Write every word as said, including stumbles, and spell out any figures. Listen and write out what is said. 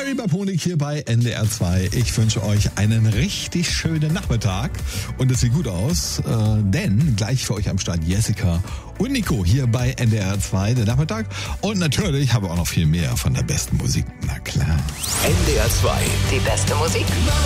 Barry Barponik hier bei N D R zwei. Ich wünsche euch einen richtig schönen Nachmittag und es sieht gut aus, äh, denn gleich für euch am Start Jessica und Nico hier bei N D R zwei, der Nachmittag. Und natürlich habe ich auch noch viel mehr von der besten Musik. Na klar. N D R zwei. Die beste Musik.